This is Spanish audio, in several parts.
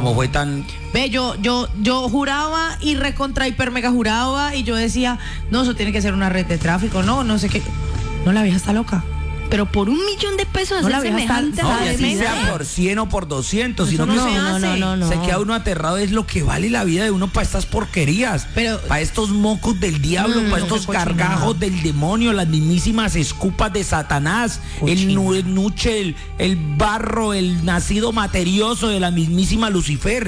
como fue tan... Ve, yo juraba y recontra hiper mega juraba y yo decía, no, eso tiene que ser una red de tráfico, no sé qué. No, la vieja está loca. Pero por $1.000.000 No, la hacer vieja semejante está- No, y así demencia. sea por 100 o por 200, sino que No. se queda uno aterrado. Es lo que vale la vida de uno para estas porquerías, Pero- para estos mocos del diablo, para estos qué cochinada. gargajos del demonio, las mismísimas escupas de Satanás, el nuche, el barro, el nacido materioso de la mismísima Lucifer.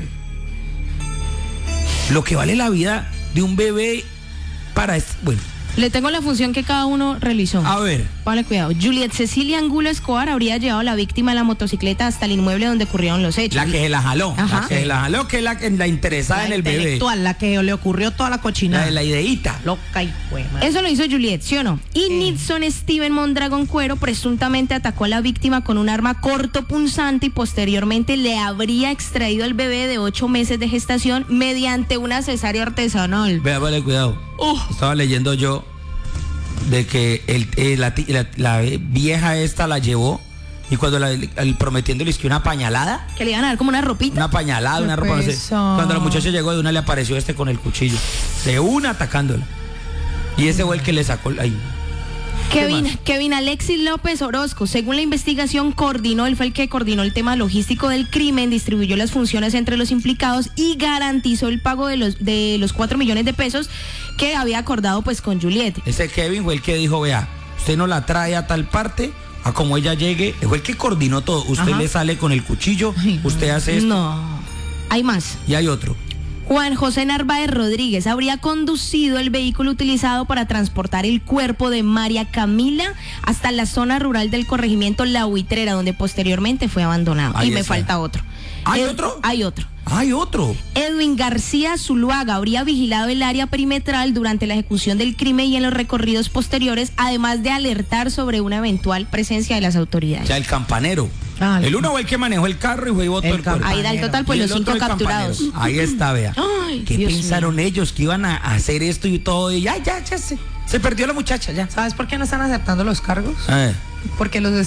Lo que vale la vida de un bebé para... Bueno, Le tengo la función que cada uno realizó. a ver. Vale, cuidado. Juliet Cecilia Angulo Escobar habría llevado a la víctima de la motocicleta hasta el inmueble donde ocurrieron los hechos. La que se la jaló, Ajá. la que se la jaló, que es la interesada La en el bebé. intelectual, la que le ocurrió toda la La cochinada. de la ideíta. Loca y buena. Eso lo hizo Juliet, ¿sí o no? Y Nixon Steven Mondragón Cuero presuntamente atacó a la víctima con un arma cortopunzante y posteriormente le habría extraído al bebé de 8 meses de gestación mediante una cesárea artesanal. Vea, vale, cuidado. Estaba leyendo yo de que la vieja esta la llevó y cuando el prometiendo le escribió una pañalada, Que le iban a dar como una ropita. una pañalada, una ropa, no sé. pesado. Cuando la muchacha llegó, de una le apareció con el cuchillo, de una atacándola. Y ese fue el que le sacó ahí. Kevin Alexis López Orozco, según la investigación, él fue el que coordinó el tema logístico del crimen, distribuyó las funciones entre los implicados y garantizó el pago de los 4 millones de pesos que había acordado pues con Juliet. Ese Kevin fue el que dijo, vea, usted no la trae a tal parte, a como ella llegue, fue el que coordinó todo. Usted Ajá. le sale con el cuchillo, usted hace esto. No, hay más. Y hay otro. Juan José Narváez Rodríguez habría conducido el vehículo utilizado para transportar el cuerpo de María Camila hasta la zona rural del corregimiento La Huitrera, donde posteriormente fue abandonado. Ahí Y me está. falta otro. ¿Hay otro? Hay otro. Hay otro. Edwin García Zuluaga habría vigilado el área perimetral durante la ejecución del crimen y en los recorridos posteriores, además de alertar sobre una eventual presencia de las O autoridades. sea, el campanero. Ah, El uno fue el que manejó el carro y fue y botó el cuerpo. Ahí da el total, pues Y el los 5 otro, el capturados. campanero. Ahí está, vea. Ay, ¿Qué Dios pensaron ellos? Que iban a hacer esto y todo. Y ya se perdió la muchacha, ya. ¿Sabes por qué no están aceptando los cargos? Eh. Porque le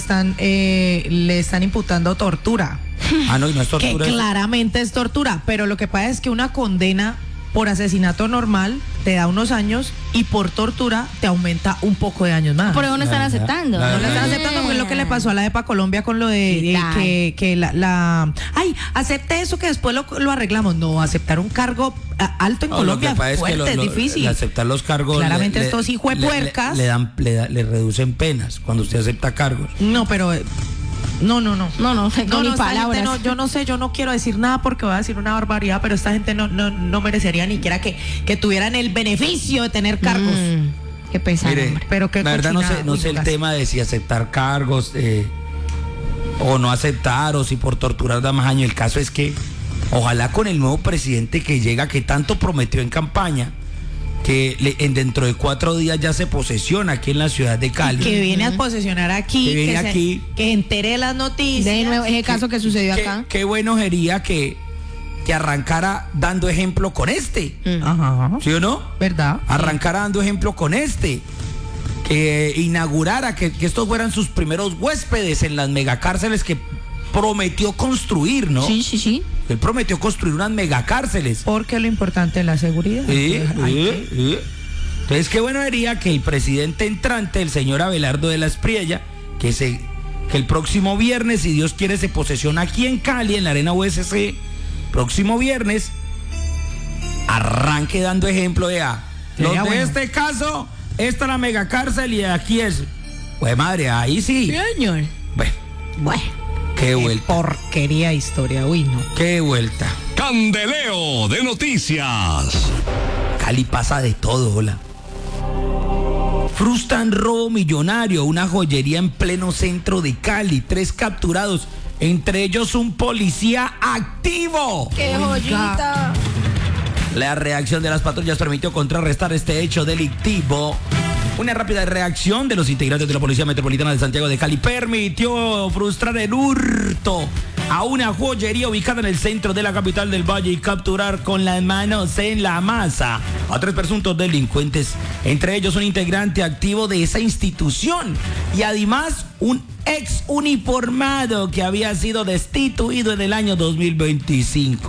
están imputando tortura. Ah, no, y no es Que tortura. claramente es tortura, pero lo que pasa es que una condena por asesinato normal te da unos años y por tortura te aumenta un poco de años más. Por eso no están aceptando. La No la verdad. están aceptando porque es lo que le pasó a la EPA Colombia con lo de ¿Qué tal? que ay, acepte eso que después lo arreglamos. No, aceptar un cargo alto en No, Colombia lo que pasa es fuerte, es difícil. Aceptar los cargos. Claramente estos hijuepuercas. Le reducen penas cuando usted acepta cargos. No, pero no. No, tengo ni esta palabras. gente no, yo no sé, yo no quiero decir nada porque voy a decir una barbaridad, pero esta gente no merecería ni siquiera que tuvieran el beneficio de tener cargos. Qué pesado, Mire, hombre. Pero qué la verdad cochinada, no sé el gas. tema de si aceptar cargos o no aceptar o si por torturar da más años. El caso es que ojalá con el nuevo presidente que llega, que tanto prometió en campaña, que dentro de 4 días ya se posesiona aquí en la ciudad de Cali. Que viene a posesionar aquí, Que viene aquí. que entere las noticias. De nuevo, ese caso que sucedió acá. Qué bueno sería que arrancara dando ejemplo con este. Ajá. ¿Sí o no? ¿Verdad? Arrancara dando ejemplo con este. Que inaugurara, que estos fueran sus primeros huéspedes en las megacárceles que prometió construir, ¿no? Sí. Él prometió construir unas megacárceles. Porque lo importante es la seguridad. Entonces, qué bueno sería que el presidente entrante, el señor Abelardo de la Espriella, que el próximo viernes, si Dios quiere, se posesiona aquí en Cali, en la Arena USC, próximo viernes, arranque dando ejemplo de los de bueno. este caso, esta es la megacárcel y aquí es. Pues madre, ahí sí. Señor. Bueno, qué vuelta. Porquería historia, uy, no. Qué vuelta. Candeleo de noticias. Cali pasa de todo, hola. Frustran robo millonario, una joyería en pleno centro de Cali, 3 capturados, entre ellos un policía activo. ¡Qué joyita! La reacción de las patrullas permitió contrarrestar este hecho delictivo. Una rápida reacción de los integrantes de la Policía Metropolitana de Santiago de Cali permitió frustrar el hurto a una joyería ubicada en el centro de la capital del Valle y capturar con las manos en la masa a 3 presuntos delincuentes, entre ellos un integrante activo de esa institución y además un ex uniformado que había sido destituido en el año 2025.